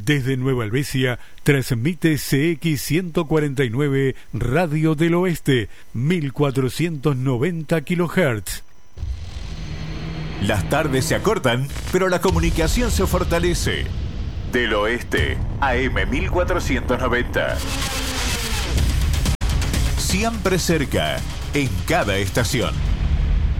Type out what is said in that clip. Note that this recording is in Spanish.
Desde Nueva Helvecia transmite CX149 Radio del Oeste, 1490 kHz. Las tardes se acortan, pero la comunicación se fortalece. Del Oeste, AM 1490. Siempre cerca, en cada estación.